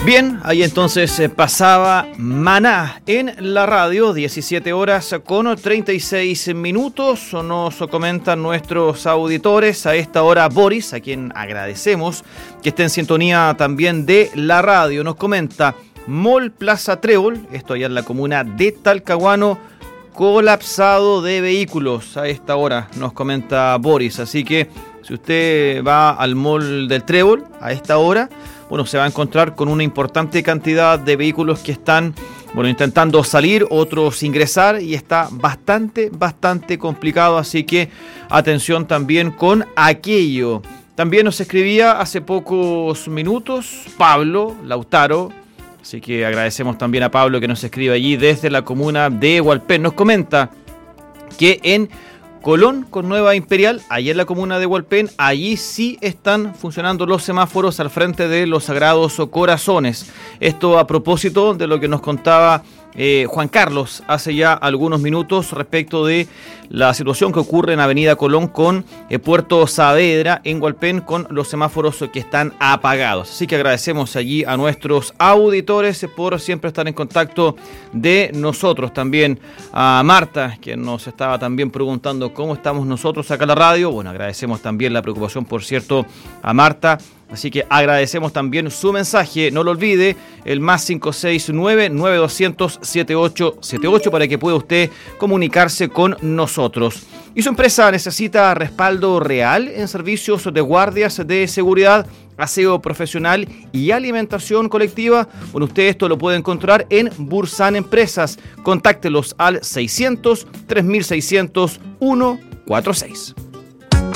Bien, ahí entonces pasaba Maná en la radio, 17 horas con 36 minutos. Nos comentan nuestros auditores a esta hora. Boris, a quien agradecemos que esté en sintonía también de la radio, nos comenta: Mall Plaza Trébol, esto allá en la comuna de Talcahuano, colapsado de vehículos a esta hora, nos comenta Boris. Así que si usted va al Mall del Trébol a esta hora, bueno, se va a encontrar con una importante cantidad de vehículos que están, bueno, intentando salir, otros ingresar, y está bastante complicado, así que atención también con aquello. También nos escribía hace pocos minutos Pablo Lautaro, así que agradecemos también a Pablo que nos escribe allí desde la comuna de Hualpén. Nos comenta que en Colón con Nueva Imperial, allí en la comuna de Hualpén, allí sí están funcionando los semáforos al frente de los Sagrados Corazones. Esto a propósito de lo que nos contaba Juan Carlos hace ya algunos minutos respecto de la situación que ocurre en Avenida Colón con Puerto Saavedra en Hualpén, con los semáforos que están apagados. Así que agradecemos allí a nuestros auditores por siempre estar en contacto de nosotros. También a Marta, quien nos estaba también preguntando cómo estamos nosotros acá en la radio. Bueno, agradecemos también la preocupación, por cierto, a Marta. Así que agradecemos también su mensaje. No lo olvide, el más 569-9200-7878 para que pueda usted comunicarse con nosotros. Y su empresa necesita respaldo real en servicios de guardias de seguridad, aseo profesional y alimentación colectiva. Bueno, usted esto lo puede encontrar en Bursan Empresas. Contáctelos al 600-3600-146.